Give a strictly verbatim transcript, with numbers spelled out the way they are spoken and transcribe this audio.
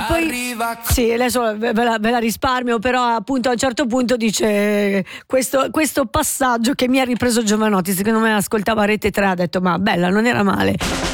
poi sì, adesso ve la, ve la risparmio, però appunto a un certo punto dice questo, questo passaggio che mi ha ripreso Jovanotti, secondo me ascoltava Rete tre, ha detto ma bella, non era male.